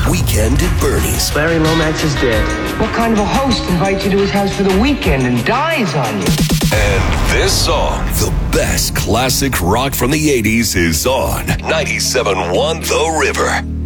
Weekend at Bernie's. Larry Lomax is dead. What kind of a host invites you to his house for the weekend and dies on you? And this song, the best classic rock from the 80s, is on 97.1 The River.